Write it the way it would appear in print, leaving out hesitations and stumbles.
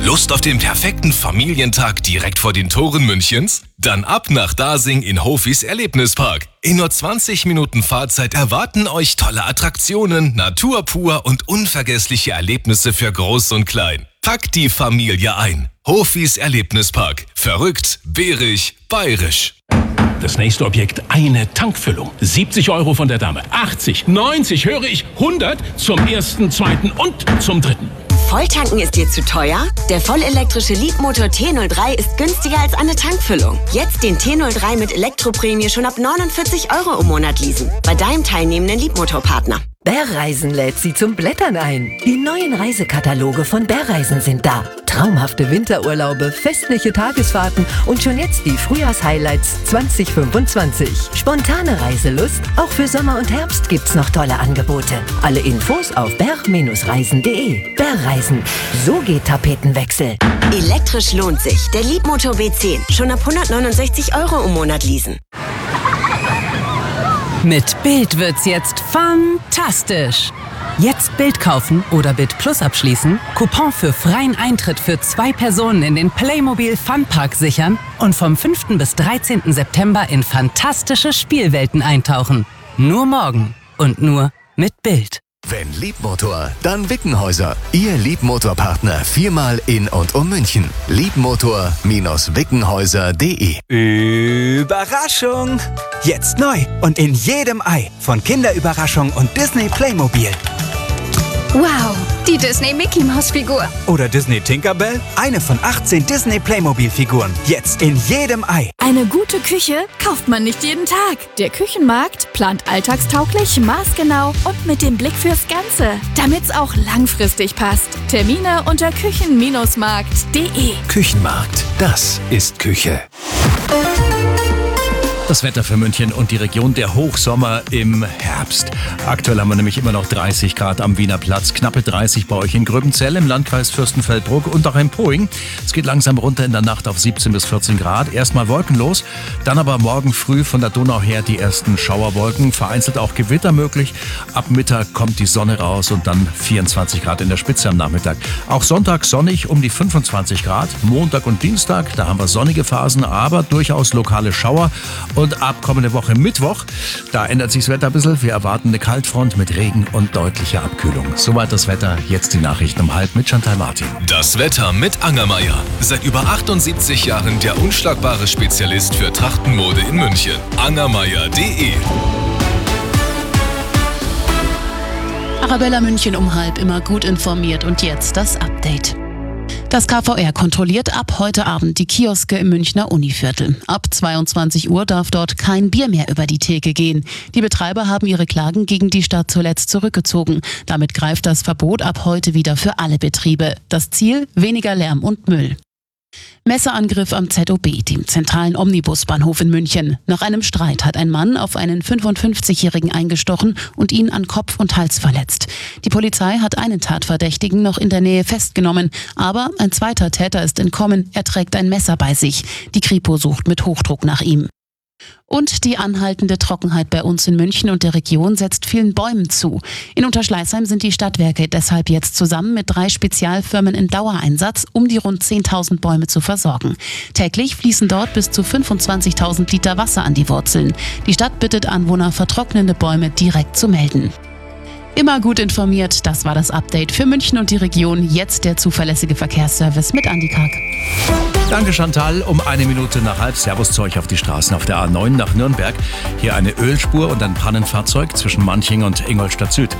Lust auf den perfekten Familientag direkt vor den Toren Münchens? Dann ab nach Dasing in Hofis Erlebnispark. In nur 20 Minuten Fahrzeit erwarten euch tolle Attraktionen, Natur pur und unvergessliche Erlebnisse für Groß und Klein. Packt die Familie ein. Hofis Erlebnispark. Verrückt, bärig, bayerisch. Das nächste Objekt, eine Tankfüllung. 70 € von der Dame. 80, 90, höre ich, 100 zum ersten, zweiten und zum dritten. Volltanken ist dir zu teuer? Der vollelektrische Leapmotor T03 ist günstiger als eine Tankfüllung. Jetzt den T03 mit Elektroprämie schon ab 49 € im Monat leasen. Bei deinem teilnehmenden Leapmotor-Partner. Bärreisen lädt Sie zum Blättern ein. Die neuen Reisekataloge von Bärreisen sind da. Traumhafte Winterurlaube, festliche Tagesfahrten und schon jetzt die Frühjahrshighlights 2025. Spontane Reiselust? Auch für Sommer und Herbst gibt's noch tolle Angebote. Alle Infos auf bär-reisen.de. Bärreisen. So geht Tapetenwechsel. Elektrisch lohnt sich. Der Leapmotor B10. Schon ab 169 € im Monat leasen. Mit Bild wird's jetzt fantastisch. Jetzt Bild kaufen oder Bild Plus abschließen, Coupon für freien Eintritt für 2 Personen in den Playmobil Funpark sichern und vom 5. bis 13. September in fantastische Spielwelten eintauchen. Nur morgen und nur mit Bild. Wenn Leapmotor, dann Wickenhäuser. Ihr Leapmotor-Partner viermal in und um München. Leapmotor-wickenhäuser.de. Überraschung! Jetzt neu und in jedem Ei von Kinderüberraschung und Disney Playmobil. Wow, die Disney Mickey Maus Figur. Oder Disney Tinkerbell? Eine von 18 Disney Playmobil Figuren. Jetzt in jedem Ei. Eine gute Küche kauft man nicht jeden Tag. Der Küchenmarkt plant alltagstauglich, maßgenau und mit dem Blick fürs Ganze, damit's auch langfristig passt. Termine unter küchen-markt.de. Küchenmarkt, das ist Küche. Das Wetter für München und die Region, der Hochsommer im Herbst. Aktuell haben wir nämlich immer noch 30 Grad am Wiener Platz, knappe 30 bei euch in Gröbenzell im Landkreis Fürstenfeldbruck und auch in Poing. Es geht langsam runter in der Nacht auf 17 bis 14 Grad. Erstmal wolkenlos, dann aber morgen früh von der Donau her die ersten Schauerwolken, vereinzelt auch Gewitter möglich. Ab Mittag kommt die Sonne raus und dann 24 Grad in der Spitze am Nachmittag. Auch Sonntag sonnig um die 25 Grad. Montag und Dienstag, da haben wir sonnige Phasen, aber durchaus lokale Schauer. Und ab kommende Woche Mittwoch, da ändert sich das Wetter ein bisschen. Wir erwarten eine Kaltfront mit Regen und deutlicher Abkühlung. Soweit das Wetter, jetzt die Nachrichten um 12 mit Chantal Martin. Das Wetter mit Angermeier. Seit über 78 Jahren der unschlagbare Spezialist für Trachtenmode in München. Angermeier.de. Arabella München um 12 immer gut informiert und jetzt das Update. Das KVR kontrolliert ab heute Abend die Kioske im Münchner Univiertel. Ab 22 Uhr darf dort kein Bier mehr über die Theke gehen. Die Betreiber haben ihre Klagen gegen die Stadt zuletzt zurückgezogen. Damit greift das Verbot ab heute wieder für alle Betriebe. Das Ziel: weniger Lärm und Müll. Messerangriff am ZOB, dem zentralen Omnibusbahnhof in München. Nach einem Streit hat ein Mann auf einen 55-Jährigen eingestochen und ihn an Kopf und Hals verletzt. Die Polizei hat einen Tatverdächtigen noch in der Nähe festgenommen, aber ein zweiter Täter ist entkommen. Er trägt ein Messer bei sich. Die Kripo sucht mit Hochdruck nach ihm. Und die anhaltende Trockenheit bei uns in München und der Region setzt vielen Bäumen zu. In Unterschleißheim sind die Stadtwerke deshalb jetzt zusammen mit 3 Spezialfirmen in Dauereinsatz, um die rund 10.000 Bäume zu versorgen. Täglich fließen dort bis zu 25.000 Liter Wasser an die Wurzeln. Die Stadt bittet Anwohner, vertrocknende Bäume direkt zu melden. Immer gut informiert, das war das Update für München und die Region. Jetzt der zuverlässige Verkehrsservice mit Andi Karg. Danke Chantal, um 1 Minute nach 12 Servus zu euch auf die Straßen auf der A9 nach Nürnberg. Hier eine Ölspur und ein Pannenfahrzeug zwischen Manching und Ingolstadt Süd.